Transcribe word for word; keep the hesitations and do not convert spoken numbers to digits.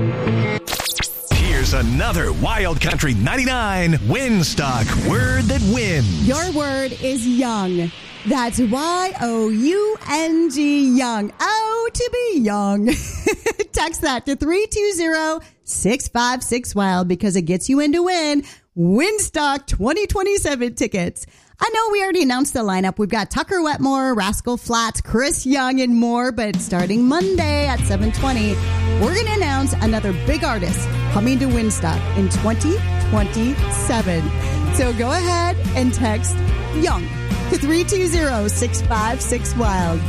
Here's another Wild Country ninety-nine Winstock Word That Wins. Your word is young. That's Y O U N G, young. Oh, to be young. Text that to three two zero, six five six, wild because it gets you in to win Winstock twenty twenty-seven tickets. I know we already announced the lineup. We've got Tucker Wetmore, Rascal Flatts, Chris Young, and more. But starting Monday at seven twenty, we're going to announce another big artist coming to Winstock in twenty twenty-seven. So go ahead and text YOUNG to three two zero, six five six, wild.